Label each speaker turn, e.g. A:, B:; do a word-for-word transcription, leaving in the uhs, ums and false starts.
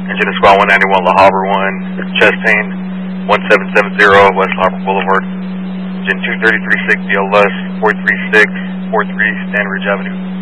A: Engine to Squad one ninety-one, La Habra one, chest pain, one seven seven zero, West La Habra Boulevard. Engine two thirty-three sixty, L S, four three six four three, Stanridge Avenue.